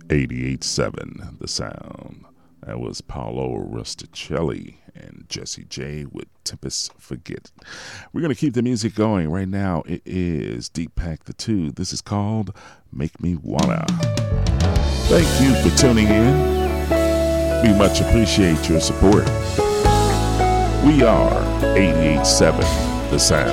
88.7 The Sound. That was Paolo Rusticelli and Jesse J with Tempest Forget. We're going to keep the music going. Right now, it is Deepak the 2. This is called Make Me Wanna. Thank you for tuning in. We much appreciate your support. We are 88.7 The Sound.